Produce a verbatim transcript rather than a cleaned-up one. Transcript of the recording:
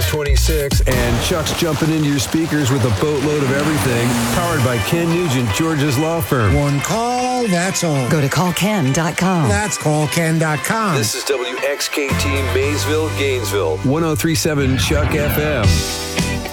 twenty-six, and Chuck's jumping into your speakers with a boatload of everything. Powered by Ken Nugent, Georgia's law firm. One call, that's all. Go to call ken dot com. That's call ken dot com. This is W X K T Maysville, Gainesville. one oh three point seven Chuck F M.